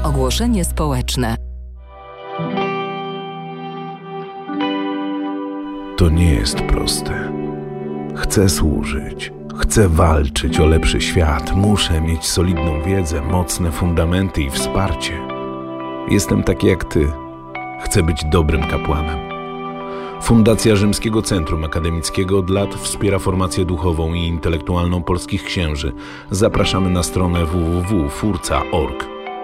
Ogłoszenie społeczne. To nie jest proste. Chcę służyć, chcę walczyć o lepszy świat, muszę mieć solidną wiedzę, mocne fundamenty i wsparcie. Jestem taki jak ty. Chcę być dobrym kapłanem. Fundacja Rzymskiego Centrum Akademickiego od lat wspiera formację duchową i intelektualną polskich księży. Zapraszamy na stronę www.furca.org.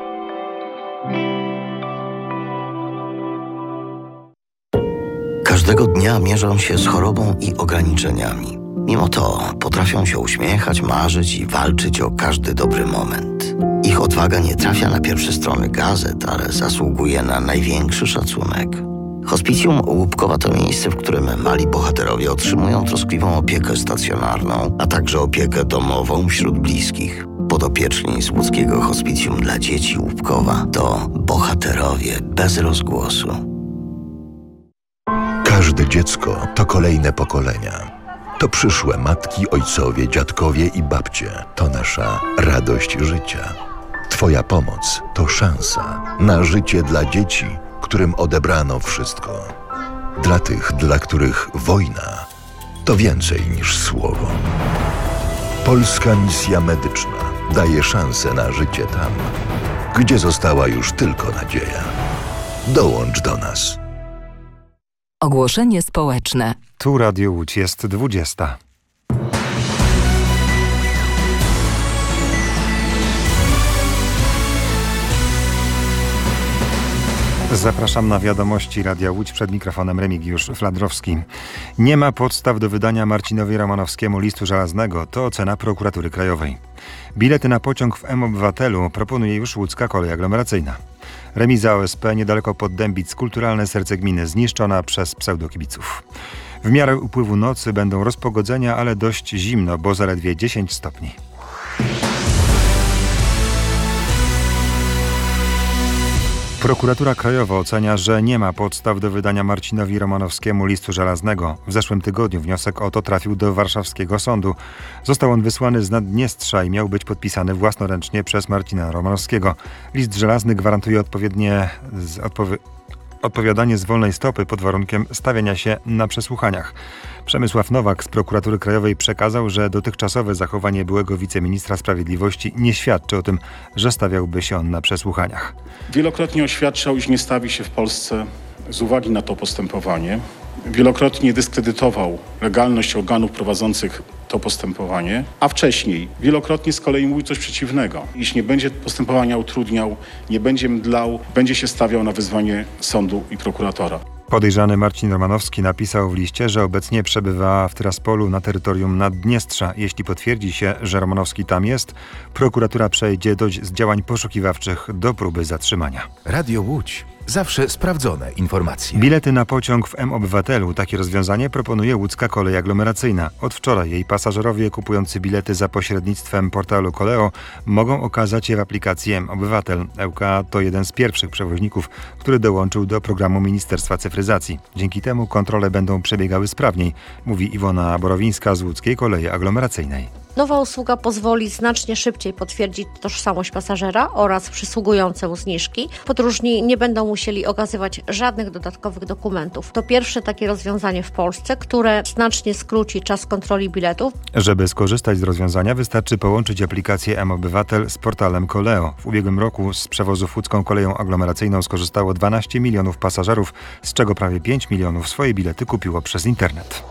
Każdego dnia mierzą się z chorobą i ograniczeniami. Mimo to potrafią się uśmiechać, marzyć i walczyć o każdy dobry moment. Ich odwaga nie trafia na pierwsze strony gazet, ale zasługuje na największy szacunek. Hospicjum Łupkowa to miejsce, w którym mali bohaterowie otrzymują troskliwą opiekę stacjonarną, a także opiekę domową wśród bliskich. Podopieczni z łódzkiego Hospicjum dla Dzieci Łupkowa to bohaterowie bez rozgłosu. Każde dziecko to kolejne pokolenia. To przyszłe matki, ojcowie, dziadkowie i babcie. To nasza radość życia. Twoja pomoc to szansa na życie dla dzieci, którym odebrano wszystko. Dla tych, dla których wojna to więcej niż słowo. Polska Misja Medyczna daje szansę na życie tam, gdzie została już tylko nadzieja. Dołącz do nas. Ogłoszenie społeczne. Tu Radio Łódź, jest 20. Zapraszam na wiadomości Radia Łódź, przed mikrofonem Remigiusz Fladrowski. Nie ma podstaw do wydania Marcinowi Romanowskiemu listu żelaznego, to ocena Prokuratury Krajowej. Bilety na pociąg w M-Obywatelu proponuje już Łódzka Kolej Aglomeracyjna. Remiza OSP niedaleko Poddębic, kulturalne serce gminy, zniszczona przez pseudokibiców. W miarę upływu nocy będą rozpogodzenia, ale dość zimno, bo zaledwie 10 stopni. Prokuratura Krajowa ocenia, że nie ma podstaw do wydania Marcinowi Romanowskiemu listu żelaznego. W zeszłym tygodniu wniosek o to trafił do warszawskiego sądu. Został on wysłany z Naddniestrza i miał być podpisany własnoręcznie przez Marcina Romanowskiego. List żelazny gwarantuje odpowiadanie z wolnej stopy pod warunkiem stawiania się na przesłuchaniach. Przemysław Nowak z Prokuratury Krajowej przekazał, że dotychczasowe zachowanie byłego wiceministra sprawiedliwości nie świadczy o tym, że stawiałby się on na przesłuchaniach. Wielokrotnie oświadczał, iż nie stawi się w Polsce z uwagi na to postępowanie. Wielokrotnie dyskredytował legalność organów prowadzących to postępowanie, a wcześniej wielokrotnie z kolei mówił coś przeciwnego, iż nie będzie postępowania utrudniał, nie będzie mdlał, będzie się stawiał na wyzwanie sądu i prokuratora. Podejrzany Marcin Romanowski napisał w liście, że obecnie przebywa w Tyraspolu na terytorium Naddniestrza. Jeśli potwierdzi się, że Romanowski tam jest, prokuratura przejdzie do działań poszukiwawczych do próby zatrzymania. Radio Łódź. Zawsze sprawdzone informacje. Bilety na pociąg w M-Obywatelu. Takie rozwiązanie proponuje Łódzka Kolej Aglomeracyjna. Od wczoraj jej pasażerowie kupujący bilety za pośrednictwem portalu Koleo mogą okazać je w aplikacji M-Obywatel. ŁK to jeden z pierwszych przewoźników, który dołączył do programu Ministerstwa Cyfryzacji. Dzięki temu kontrole będą przebiegały sprawniej, mówi Iwona Borowińska z Łódzkiej Kolei Aglomeracyjnej. Nowa usługa pozwoli znacznie szybciej potwierdzić tożsamość pasażera oraz przysługujące mu zniżki. Podróżni nie będą musieli okazywać żadnych dodatkowych dokumentów. To pierwsze takie rozwiązanie w Polsce, które znacznie skróci czas kontroli biletów. Żeby skorzystać z rozwiązania, wystarczy połączyć aplikację M-Obywatel z portalem Koleo. W ubiegłym roku z przewozów Łódzką Koleją Aglomeracyjną skorzystało 12 milionów pasażerów, z czego prawie 5 milionów swoje bilety kupiło przez internet.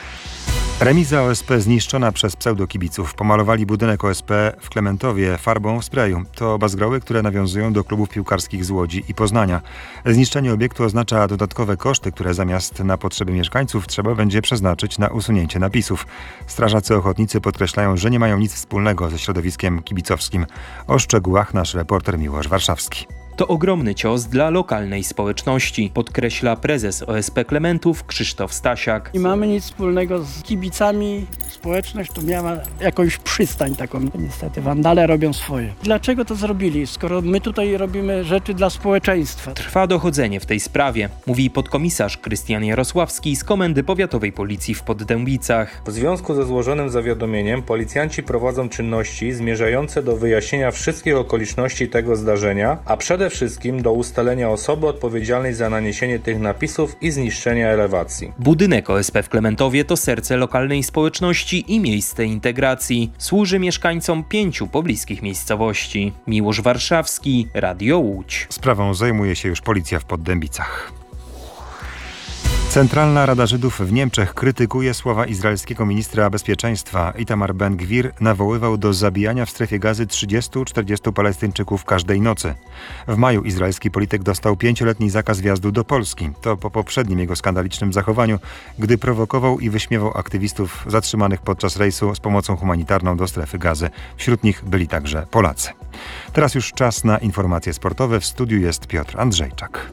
Remiza OSP zniszczona przez pseudokibiców. Pomalowali budynek OSP w Klementowie farbą w sprayu. To bazgroły, które nawiązują do klubów piłkarskich z Łodzi i Poznania. Zniszczenie obiektu oznacza dodatkowe koszty, które zamiast na potrzeby mieszkańców trzeba będzie przeznaczyć na usunięcie napisów. Strażacy ochotnicy podkreślają, że nie mają nic wspólnego ze środowiskiem kibicowskim. O szczegółach nasz reporter Miłosz Warszawski. To ogromny cios dla lokalnej społeczności, podkreśla prezes OSP Klementów Krzysztof Stasiak. Nie mamy nic wspólnego z kibicami. Społeczność tu miała jakąś przystań taką. Niestety wandale robią swoje. Dlaczego to zrobili, skoro my tutaj robimy rzeczy dla społeczeństwa? Trwa dochodzenie w tej sprawie, mówi podkomisarz Krystian Jarosławski z Komendy Powiatowej Policji w Poddębicach. W związku ze złożonym zawiadomieniem policjanci prowadzą czynności zmierzające do wyjaśnienia wszystkich okoliczności tego zdarzenia, a przede Przede wszystkim do ustalenia osoby odpowiedzialnej za naniesienie tych napisów i zniszczenia elewacji. Budynek OSP w Klementowie to serce lokalnej społeczności i miejsce integracji. Służy mieszkańcom 5 pobliskich miejscowości. Miłosz Warszawski, Radio Łódź. Sprawą zajmuje się już policja w Poddębicach. Centralna Rada Żydów w Niemczech krytykuje słowa izraelskiego ministra bezpieczeństwa. Itamar Ben-Gwir nawoływał do zabijania w strefie gazy 30-40 Palestyńczyków każdej nocy. W maju izraelski polityk dostał 5-letni zakaz wjazdu do Polski. To po poprzednim jego skandalicznym zachowaniu, gdy prowokował i wyśmiewał aktywistów zatrzymanych podczas rejsu z pomocą humanitarną do strefy gazy. Wśród nich byli także Polacy. Teraz już czas na informacje sportowe. W studiu jest Piotr Andrzejczak.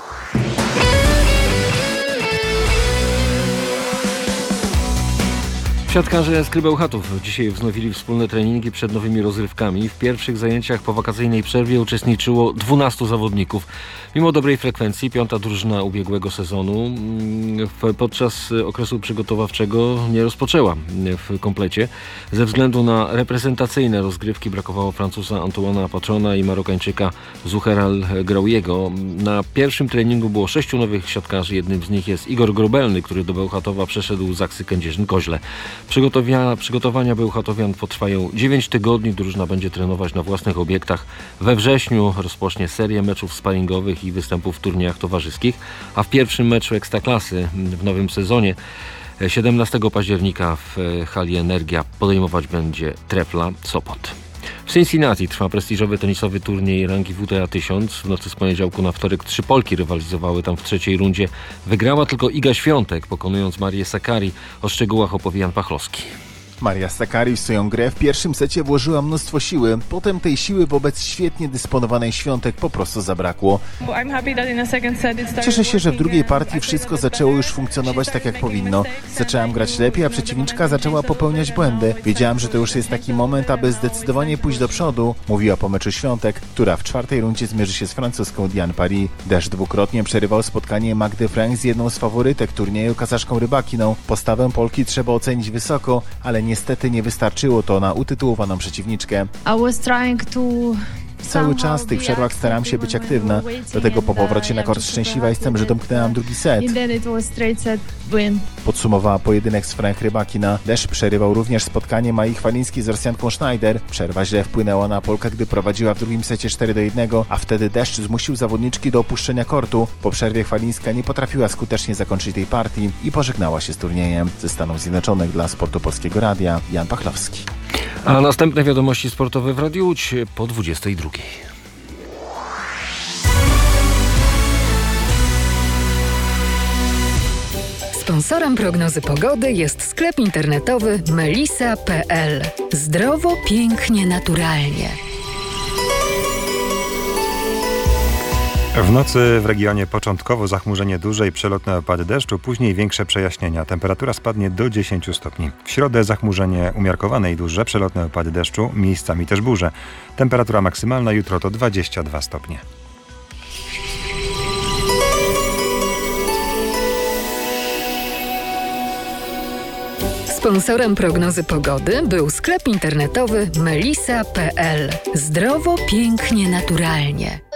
Siatkarze z Krybełchatów dzisiaj wznowili wspólne treningi przed nowymi rozrywkami. W pierwszych zajęciach po wakacyjnej przerwie uczestniczyło 12 zawodników. Mimo dobrej frekwencji, 5. drużyna ubiegłego sezonu podczas okresu przygotowawczego nie rozpoczęła w komplecie. Ze względu na reprezentacyjne rozgrywki brakowało Francuza Antoana Patrona i Marokańczyka Zuheral Graujego. Na pierwszym treningu było 6 nowych siatkarzy. Jednym z nich jest Igor Grobelny, który do Bełchatowa przeszedł z Aksy Kędzierzyn-Koźle. Przygotowania Bełchatowian potrwają 9 tygodni. Drużyna będzie trenować na własnych obiektach. We wrześniu rozpocznie serię meczów sparingowych i występów w turniejach towarzyskich, a w pierwszym meczu Ekstraklasy w nowym sezonie 17 października w hali Energia podejmować będzie Trefla Sopot. W Cincinnati trwa prestiżowy tenisowy turniej rangi WTA 1000. W nocy z poniedziałku na wtorek 3 Polki rywalizowały tam w trzeciej rundzie. Wygrała tylko Iga Świątek, pokonując Marię Sakkari. O szczegółach opowie Jan Pachlowski. Maria Sakkari w swoją grę w pierwszym secie włożyła mnóstwo siły. Potem tej siły wobec świetnie dysponowanej Świątek po prostu zabrakło. Cieszę się, że w drugiej partii wszystko zaczęło już funkcjonować tak jak powinno. Zaczęłam grać lepiej, a przeciwniczka zaczęła popełniać błędy. Wiedziałam, że to już jest taki moment, aby zdecydowanie pójść do przodu, mówiła po meczu Świątek, która w czwartej rundzie zmierzy się z francuską Diane Paris. Deszcz dwukrotnie przerywał spotkanie Magdy Frank z jedną z faworytek turnieju, Kazaszką Rybakiną. Postawę Polki trzeba ocenić wysoko, ale niestety nie wystarczyło to na utytułowaną przeciwniczkę. Cały czas w tych przerwach starałam się być aktywna. Do tego po powrocie na kort szczęśliwa jestem, że domknęłam drugi set. Podsumowała pojedynek z Frank Rybakina. Deszcz przerywał również spotkanie Mai Chwalińskiej z Rosjanką Schneider. Przerwa źle wpłynęła na Polkę, gdy prowadziła w drugim secie 4-1, a wtedy deszcz zmusił zawodniczki do opuszczenia kortu. Po przerwie Chwalińska nie potrafiła skutecznie zakończyć tej partii i pożegnała się z turniejem. Ze Stanów Zjednoczonych dla Sportu Polskiego Radia Jan Pachlowski. A następne wiadomości sportowe w Radiu Łódź po 22. Sponsorem prognozy pogody jest sklep internetowy melisa.pl. Zdrowo, pięknie, naturalnie. W nocy w regionie początkowo zachmurzenie duże i przelotne opady deszczu, później większe przejaśnienia. Temperatura spadnie do 10 stopni. W środę zachmurzenie umiarkowane i duże, przelotne opady deszczu, miejscami też burze. Temperatura maksymalna jutro to 22 stopnie. Sponsorem prognozy pogody był sklep internetowy melisa.pl. Zdrowo, pięknie, naturalnie.